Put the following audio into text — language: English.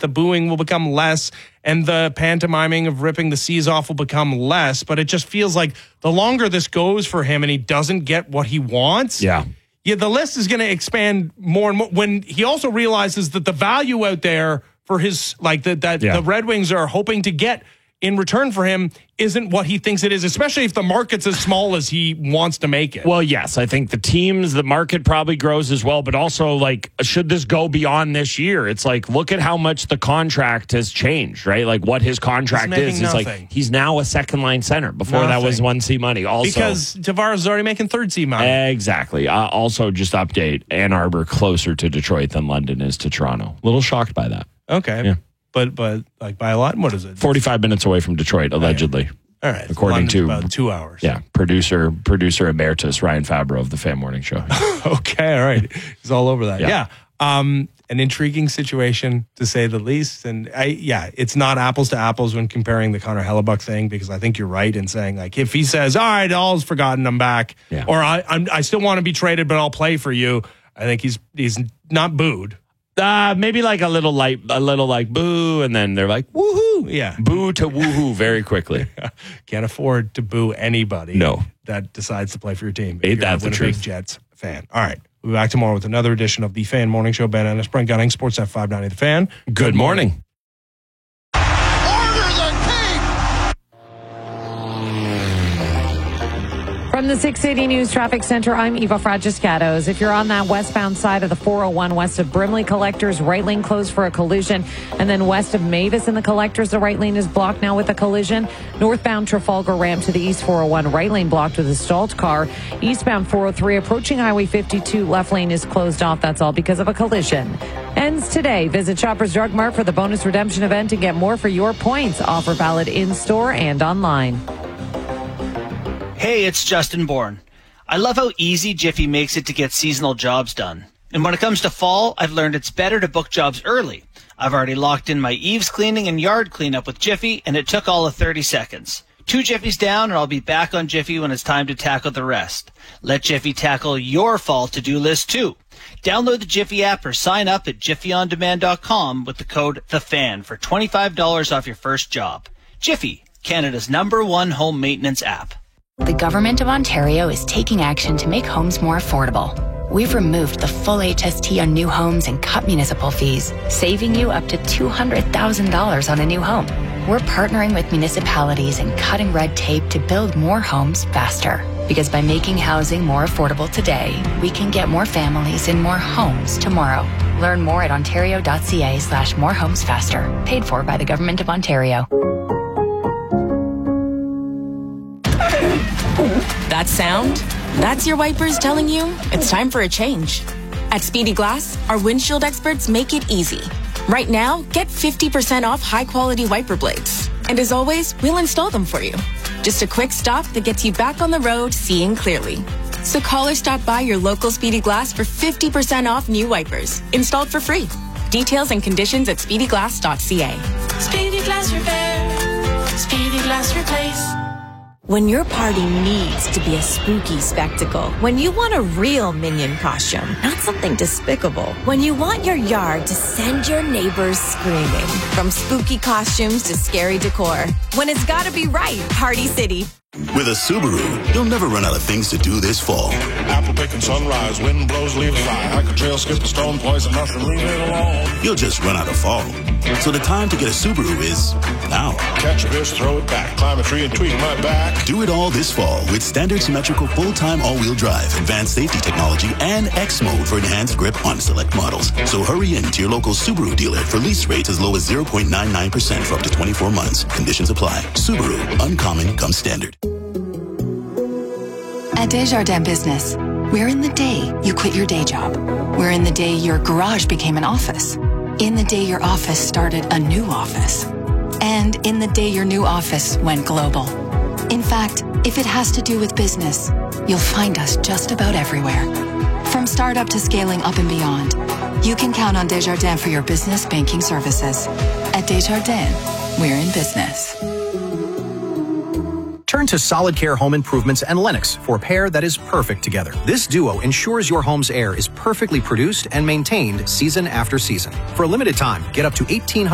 the booing will become less and the pantomiming of ripping the C's off will become less. But it just feels like the longer this goes for him and he doesn't get what he wants, the list is going to expand more and more. When he also realizes that the value out there for his, the Red Wings are hoping to get in return for him isn't what he thinks it is, especially if the market's as small as he wants to make it. Well, yes, I think the market probably grows as well, but also, should this go beyond this year? It's look at how much the contract has changed, right? What his contract is. It's he's now a second-line center. Before that was 1C money. Also, because Tavares is already making 3rd-C money. Exactly. Also, just update, Ann Arbor closer to Detroit than London is to Toronto. A little shocked by that. Okay. Yeah. But by a lot, what is it? 45 minutes away from Detroit, allegedly. All right. According to about 2 hours. Yeah. Producer emeritus Ryan Fabro of the Fan Morning Show. Okay. All right. He's all over that. Yeah. An intriguing situation to say the least. And it's not apples to apples when comparing the Connor Hellebuck thing, because I think you're right in saying if he says, all right, all's forgotten, I'm back, or I still want to be traded, but I'll play for you. I think he's not booed. Maybe a little boo, and then they're like, woohoo. Yeah. Boo to woohoo very quickly. Can't afford to boo anybody that decides to play for your team. Ain't that the truth? Big Jets fan. All right. We'll be back tomorrow with another edition of the Fan Morning Show. Ben Ennis, Brent Gunning, Sportsnet 590 The Fan. Good morning. From the 680 News Traffic Center, I'm Eva Fragiscatos. If you're on that westbound side of the 401 west of Brimley Collectors, right lane closed for a collision. And then west of Mavis in the Collectors, the right lane is blocked now with a collision. Northbound Trafalgar ramp to the east 401, right lane blocked with a stalled car. Eastbound 403 approaching Highway 52, left lane is closed off. That's all because of a collision. Ends today. Visit Shoppers Drug Mart for the bonus redemption event and get more for your points. Offer valid in-store and online. Hey, it's Justin Bourne. I love how easy Jiffy makes it to get seasonal jobs done. And when it comes to fall, I've learned it's better to book jobs early. I've already locked in my eaves cleaning and yard cleanup with Jiffy, and it took all of 30 seconds. 2 Jiffys down, and I'll be back on Jiffy when it's time to tackle the rest. Let Jiffy tackle your fall to-do list, too. Download the Jiffy app or sign up at jiffyondemand.com with the code THEFAN for $25 off your first job. Jiffy, Canada's #1 home maintenance app. The Government of Ontario is taking action to make homes more affordable. We've removed the full HST on new homes and cut municipal fees, saving you up to $200,000 on a new home. We're partnering with municipalities and cutting red tape to build more homes faster. Because by making housing more affordable today, we can get more families in more homes tomorrow. Learn more at ontario.ca/morehomesfaster. Paid for by the Government of Ontario. That sound? That's your wipers telling you it's time for a change. At Speedy Glass, our windshield experts make it easy. Right now, get 50% off high-quality wiper blades. And as always, we'll install them for you. Just a quick stop that gets you back on the road seeing clearly. So call or stop by your local Speedy Glass for 50% off new wipers, installed for free. Details and conditions at speedyglass.ca. Speedy Glass Repair. Speedy Glass Replace. When your party needs to be a spooky spectacle, when you want a real Minion costume, not something despicable, when you want your yard to send your neighbors screaming, from spooky costumes to scary decor, when it's gotta be right, Party City. With a Subaru, you'll never run out of things to do this fall. Apple picking sunrise, wind blows, leaves fly. Hike a trail, skip a stone, poison mushroom, leave it alone. You'll just run out of fall. So the time to get a Subaru is now. Catch a fish, throw it back, climb a tree and tweak my back. Do it all this fall with standard symmetrical full-time all-wheel drive, advanced safety technology, and X mode for enhanced grip on select models. So hurry in to your local Subaru dealer for lease rates as low as 0.99% for up to 24 months. Conditions apply. Subaru, uncommon comes standard. At Desjardins Business, we're in the day you quit your day job. We're in the day your garage became an office. In the day your office started a new office. And in the day your new office went global. In fact, if it has to do with business, you'll find us just about everywhere. From startup to scaling up and beyond, you can count on Desjardins for your business banking services. At Desjardins, we're in business. Turn to Solid Care Home Improvements and Lennox for a pair that is perfect together. This duo ensures your home's air is perfectly produced and maintained season after season. For a limited time, get up to $1,800